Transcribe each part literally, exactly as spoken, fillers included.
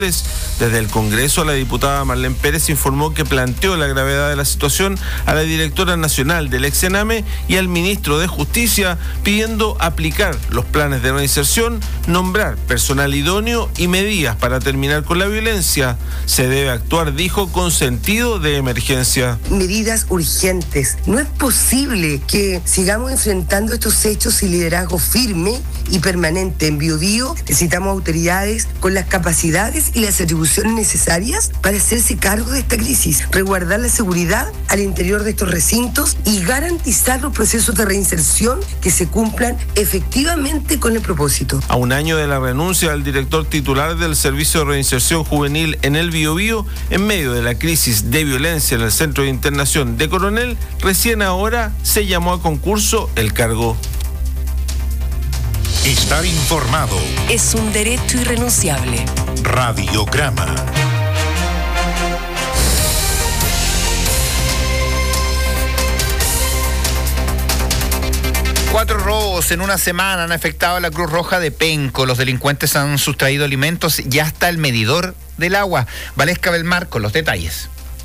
Desde el Congreso, la diputada Marlene Pérez informó que planteó la gravedad de la situación a la directora nacional del Exename y al ministro de Justicia, pidiendo aplicar los planes de reinserción, nombrar personal idóneo y medidas para terminar con la violencia. Se debe actuar, dijo, con sentido de emergencia. Medidas urgentes. No es posible que sigamos enfrentando estos hechos sin liderazgo firme y permanente. En Biobío necesitamos autoridades con las capacidades y las atribuciones necesarias para hacerse cargo de esta crisis, resguardar la seguridad al interior de estos recintos y garantizar los procesos de reinserción que se cumplan efectivamente con el propósito. A un año de la renuncia del director titular del Servicio de Reinserción Juvenil en el Biobío, en medio de la crisis de violencia en el Centro de Internación de Coronel, recién ahora se llamó a concurso el cargo. Estar informado es un derecho irrenunciable. Radiograma. Cuatro robos en una semana han afectado a la Cruz Roja de Penco. Los delincuentes han sustraído alimentos y hasta el medidor del agua. Valesca Belmar con los detalles.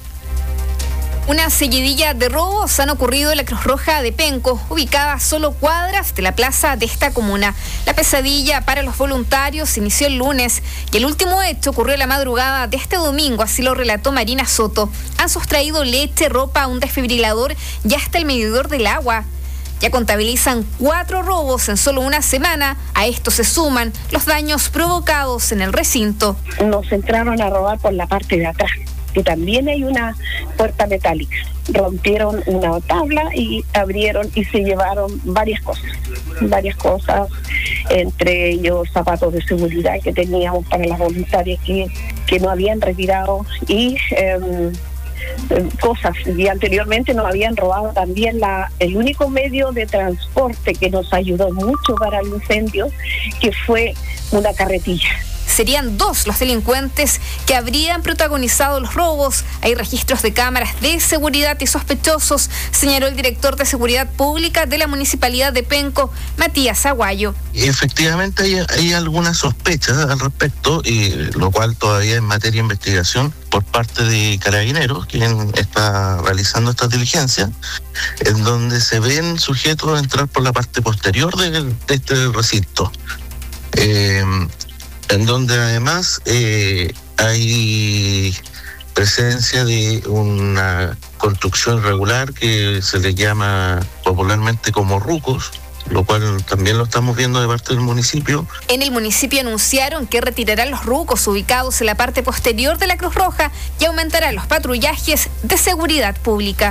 Una seguidilla de robos han ocurrido en la Cruz Roja de Penco, ubicada a solo cuadras de la plaza de esta comuna. La pesadilla para los voluntarios inició el lunes y el último hecho ocurrió la madrugada de este domingo, así lo relató Marina Soto. Han sustraído leche, ropa, un desfibrilador y hasta el medidor del agua. Ya contabilizan cuatro robos en solo una semana. A esto se suman los daños provocados en el recinto. Nos entraron a robar por la parte de atrás, que también hay una puerta metálica. Rompieron una tabla y abrieron y se llevaron varias cosas, varias cosas, entre ellos zapatos de seguridad que teníamos para las voluntarias que, que no habían retirado y eh, cosas. Y anteriormente nos habían robado también la, el único medio de transporte que nos ayudó mucho para el incendio, que fue una carretilla. Serían dos los delincuentes que habrían protagonizado los robos. Hay registros de cámaras de seguridad y sospechosos, señaló el director de Seguridad Pública de la Municipalidad de Penco, Matías Aguayo. Efectivamente hay, hay algunas sospechas al respecto, y lo cual todavía en materia de investigación por parte de Carabineros, quien está realizando esta diligencia, en donde se ven sujetos entrar por la parte posterior de, de este recinto. Eh, en donde además eh, hay presencia de una construcción irregular que se le llama popularmente como rucos, lo cual también lo estamos viendo de parte del municipio. En el municipio anunciaron que retirarán los rucos ubicados en la parte posterior de la Cruz Roja y aumentarán los patrullajes de seguridad pública.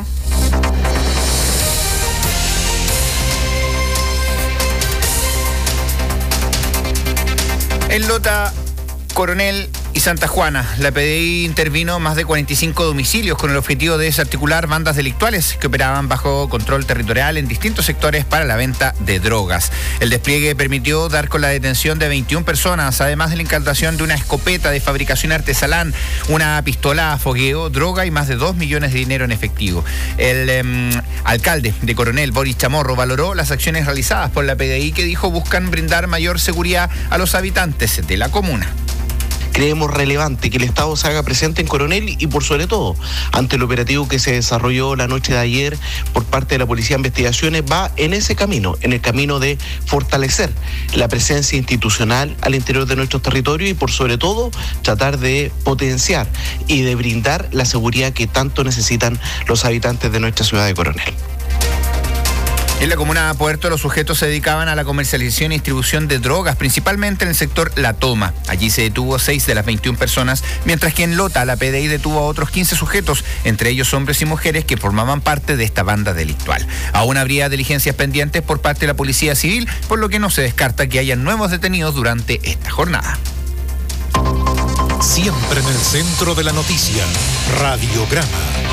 En Lota, Coronel y Santa Juana, la P D I intervino más de cuarenta y cinco domicilios con el objetivo de desarticular bandas delictuales que operaban bajo control territorial en distintos sectores para la venta de drogas. El despliegue permitió dar con la detención de veintiuna personas, además de la incautación de una escopeta de fabricación artesanal, una pistola a fogueo, droga y más de dos millones de dinero en efectivo. El eh, alcalde de Coronel, Boris Chamorro, valoró las acciones realizadas por la P D I, que dijo buscan brindar mayor seguridad a los habitantes de la comuna. Creemos relevante que el Estado se haga presente en Coronel y por sobre todo, ante el operativo que se desarrolló la noche de ayer por parte de la Policía de Investigaciones, va en ese camino, en el camino de fortalecer la presencia institucional al interior de nuestros territorios y por sobre todo tratar de potenciar y de brindar la seguridad que tanto necesitan los habitantes de nuestra ciudad de Coronel. En la comuna de Puerto, los sujetos se dedicaban a la comercialización y distribución de drogas, principalmente en el sector La Toma. Allí se detuvo seis de las veintiuna personas, mientras que en Lota la P D I detuvo a otros quince sujetos, entre ellos hombres y mujeres que formaban parte de esta banda delictual. Aún habría diligencias pendientes por parte de la Policía Civil, por lo que no se descarta que haya nuevos detenidos durante esta jornada. Siempre en el centro de la noticia, Radiograma.